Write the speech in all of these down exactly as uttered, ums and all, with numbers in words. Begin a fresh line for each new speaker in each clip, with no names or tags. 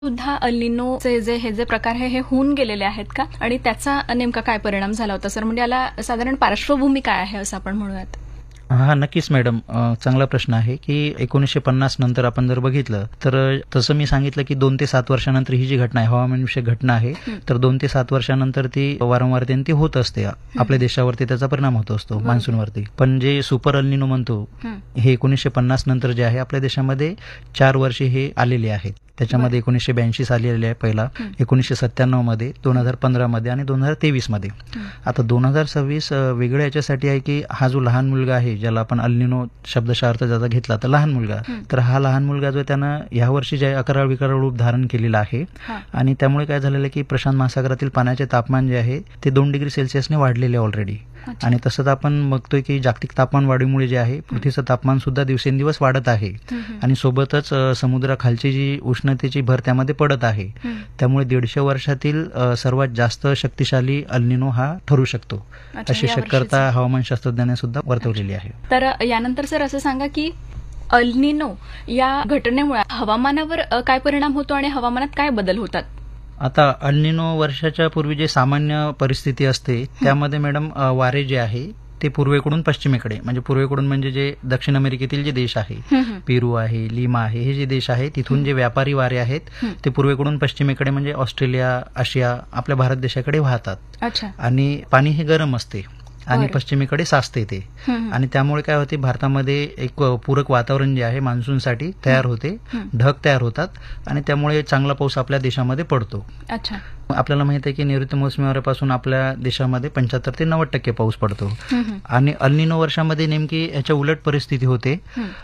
सुद्धा अल निनोचे जे हे जे प्रकार आहे हे होऊन गेलेले आहेत का आणि त्याचा नेमका काय परिणाम झाला होता सर? म्हणजे याला साधारण पार्श्वभूमी काय आहे असं आपण म्हणूयात?
हा नक्कीच मॅडम, चांगला प्रश्न आहे की एकोणीसशे पन्नास नंतर आपण जर बघितलं तर तसं मी सांगितलं की दोन ते सात वर्षानंतर ही जी घटना आहे हवामानविषयक घटना आहे तर दोन ते सात वर्षानंतर ती वारंवारतेने ती होत असते. आपल्या देशावरती त्याचा परिणाम होत असतो मान्सूनवरती. पण जे सुपर अल निनो म्हणतो हे एकोणीसशे पन्नास नंतर जे आहे आपल्या देशामध्ये चार वर्षे हे आलेले आहेत. त्याच्यामध्ये एकोणीसशे ब्याऐंशी साली आलेले आहे पहिला, एकोणीसशे सत्त्याण्णव मध्ये, दोन हजार पंधरा मध्ये आणि दोन हजार तेवीस मध्ये. आता दोन हजार सव्वीस वेगळं याच्यासाठी आहे की हा जो लहान मुलगा आहे ज्याला आपण अल निनो शब्दशः अर्थ ज्याचा घेतला तर लहान मुलगा, तर हा लहान मुलगा जो त्यानं या वर्षी जे अकराळ विकराळ रूप धारण केलेला आहे आणि त्यामुळे काय झालेलं आहे की प्रशांत महासागरातील पाण्याचे तापमान जे आहे ते दोन डिग्री सेल्सिअसने वाढलेले ऑलरेडी. आणि तसंच आपण बघतोय की जागतिक तापमान वाढीमुळे जे आहे पृथ्वीचं तापमान सुद्धा दिवसेंदिवस वाढत आहे आणि सोबतच समुद्राखालची जी उष्णतेची भर त्यामध्ये पडत आहे. त्यामुळे दीडशे वर्षातील सर्वात जास्त शक्तिशाली अल निनो हा ठरू शकतो अशी शक्यता हवामान शास्त्रज्ञांनी सुद्धा वर्तवलेली आहे.
तर यानंतर सर असं सांगा की अल निनो या घटनेमुळे हवामानावर काय परिणाम होतो आणि हवामानात काय बदल होतात?
आता अल निनो वर्षाच्या पूर्वी जे सामान्य परिस्थिती असते त्यामध्ये मॅडम वारे जे आहे ते पूर्वेकडून पश्चिमेकडे, म्हणजे पूर्वेकडून म्हणजे जे दक्षिण अमेरिकेतील जे देश आहे, पेरू आहे, लिमा आहे, हे जे देश आहे तिथून जे व्यापारी वारे आहेत ते पूर्वेकडून पश्चिमेकडे म्हणजे ऑस्ट्रेलिया, आशिया, आपल्या भारत देशाकडे वाहतात. आणि पाणी हे गरम असते आणि पश्चिमेकडे साचते ते. आणि त्यामुळे काय होते, भारतामध्ये एक पूरक वातावरण जे आहे मान्सूनसाठी तयार होते, ढग तयार होतात आणि त्यामुळे चांगला पाऊस आपल्या देशामध्ये पडतो.
अच्छा.
आपल्याला माहित आहे की नैऋत्य मोसमी वाऱ्यापासून आपल्या देशामध्ये पंच्याहत्तर ते नव्वद टक्के पाऊस पडतो. आणि अल निनो वर्षामध्ये नेमकी याच्या उलट परिस्थिती होते.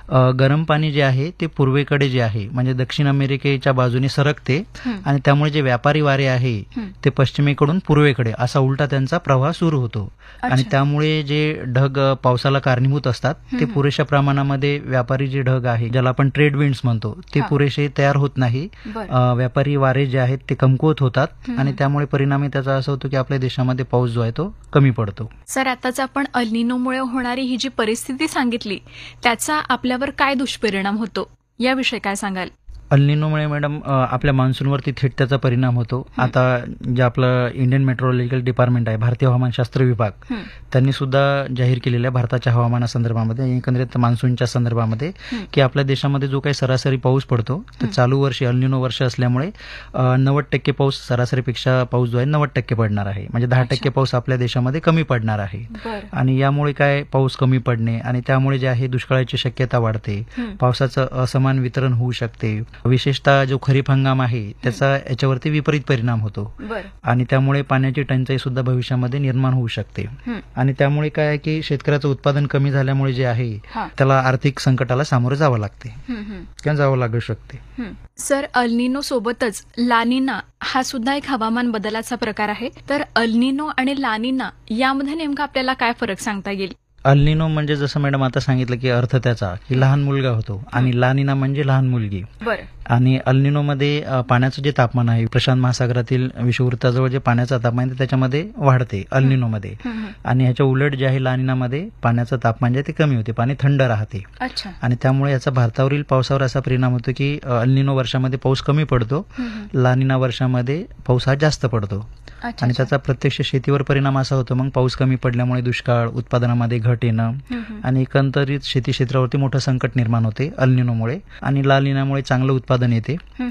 गरम पाणी जे आहे ते पूर्वेकडे जे आहे म्हणजे दक्षिण अमेरिकेच्या बाजूने सरकते आणि त्यामुळे जे व्यापारी वारे आहे ते पश्चिमेकडून पूर्वेकडे असा उलटा त्यांचा प्रवाह सुरू होतो. आणि त्यामुळे जे ढग पावसाला कारणीभूत असतात ते पुरेशा प्रमाणामध्ये व्यापारी जे ढग आहे ज्याला आपण ट्रेड विंड्स म्हणतो ते पुरेसे तयार होत नाही. व्यापारी वारे जे आहेत ते कमकुवत होतात आणि त्यामुळे परिणामी त्याचा असं होतो की आपल्या देशामध्ये पाऊस जो आहे तो कमी पडतो.
सर, आताच आपण अल निनोमुळे होणारी ही जी परिस्थिती सांगितली त्याचा आपल्यावर काय दुष्परिणाम होतो याविषयी काय सांगाल?
अल निनोमुळे मॅडम आपल्या मान्सूनवरती थेट त्याचा परिणाम होतो. आता जे आपलं इंडियन मेट्रोलॉजिकल डिपार्टमेंट आहे, भारतीय हवामानशास्त्र विभाग, त्यांनी सुद्धा जाहीर केलेलं आहे भारताच्या हवामानासंदर्भामध्ये एकंदरीत मान्सूनच्या संदर्भामध्ये की आपल्या देशामध्ये जो काही सरासरी पाऊस पडतो तर चालू वर्षी अल निनो वर्ष असल्यामुळे नव्वद टक्के पाऊस सरासरीपेक्षा पाऊस जो आहे नव्वद टक्के पडणार आहे. म्हणजे दहा टक्के पाऊस आपल्या देशामध्ये कमी पडणार आहे. आणि यामुळे काय पाऊस कमी पडणे आणि त्यामुळे जे आहे दुष्काळाची शक्यता वाढते, पावसाचं असमान वितरण होऊ शकते. विशेषतः जो खरीप हंगाम आहे त्याचा याच्यावरती विपरीत परिणाम होतो आणि त्यामुळे पाण्याची टंचाई सुद्धा भविष्यामध्ये निर्माण होऊ शकते. आणि त्यामुळे काय आहे की शेतकऱ्याचं उत्पादन कमी झाल्यामुळे जे आहे त्याला आर्थिक संकटाला सामोरं जावं लागते किंवा जावं लागू शकते.
सर, अल निनो सोबतच लानिना हा सुद्धा एक हवामान बदलाचा प्रकार आहे. तर अल निनो आणि लानिना यामध्ये नेमका आपल्याला काय फरक सांगता येईल?
अल निनो म्हणजे जसं मॅडम आता सांगितलं की अर्थ त्याचा की लहान मुलगा होतो आणि लानिना म्हणजे लहान मुलगी. आणि अल निनो मध्ये पाण्याचं जे तापमान आहे प्रशांत महासागरातील विषुववृत्ताजवळ जे पाण्याचं तापमान आहे त्याच्यामध्ये वाढते अल निनो मध्ये. आणि ह्याच्या उलट जे आहे लानिनामध्ये पाण्याचं तापमान जे ते कमी होते, पाणी थंड राहते. आणि त्यामुळे याचा भारतावरील पावसावर असा परिणाम होतो की अल निनो वर्षामध्ये पाऊस कमी पडतो, लानिना वर्षामध्ये पाऊस हा जास्त पडतो. आणि त्याचा प्रत्यक्ष शेतीवर परिणाम असा होतो मग पाऊस कमी पडल्यामुळे दुष्काळ, उत्पादनामध्ये घट येणं आणि एकंदरीत शेती क्षेत्रावरती मोठं संकट निर्माण होते अल निनोमुळे. आणि लानिनामुळे चांगलं उत्पादन येते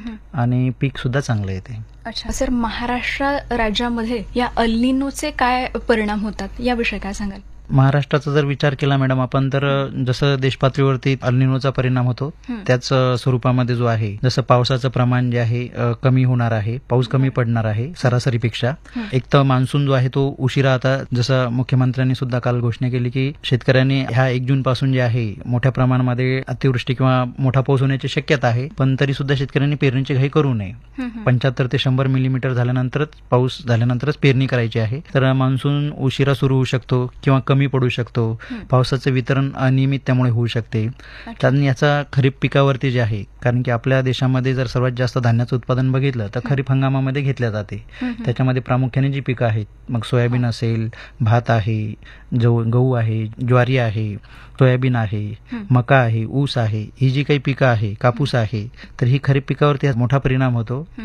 आणि पीक सुद्धा चांगलं येते.
अच्छा सर, महाराष्ट्र राज्यामध्ये या अल निनोचे काय परिणाम होतात याविषयी काय सांगाल?
महाराष्ट्राचा जर विचार केला मॅडम आपण तर जसं देशपातळीवरती अल निनोचा परिणाम होतो त्याच स्वरूपामध्ये जो आहे जसं पावसाचं प्रमाण जे आहे कमी होणार आहे, पाऊस कमी पडणार आहे सरासरीपेक्षा. एक तर मान्सून जो आहे तो उशिरा, आता जसं मुख्यमंत्र्यांनी सुद्धा काल घोषणा केली की शेतकऱ्यांनी ह्या एक जून पासून जे आहे मोठ्या प्रमाणामध्ये अतिवृष्टी किंवा मोठा पाऊस होण्याची शक्यता आहे, पण तरी सुद्धा शेतकऱ्यांनी पेरणीची घाई करू नये. पंच्याहत्तर ते शंभर मिलीमीटर झाल्यानंतरच पाऊस झाल्यानंतरच पेरणी करायची आहे. तर मान्सून उशिरा सुरू होऊ शकतो किंवा कमी पडू शकतो,
हं.
पावसाचं वितरण अनियमित त्यामुळे होऊ शकते. कारण याचा खरीप पिकावरती जे आहे, कारण की आपल्या देशामध्ये जर सर्वात जास्त धान्याचं उत्पादन बघितलं तर खरीप हंगामामध्ये घेतल्या जाते.
हं, हं.
त्याच्यामध्ये प्रामुख्याने जी पिकं आहेत, मग सोयाबीन असेल, भात आहे, जव गहू आहे, ज्वारी आहे, सोयाबीन आहे,
हं.
मका आहे, ऊस आहे, ही जी काही पिकं आहे, कापूस आहे, तर ही खरीप पिकावरती मोठा परिणाम होतो.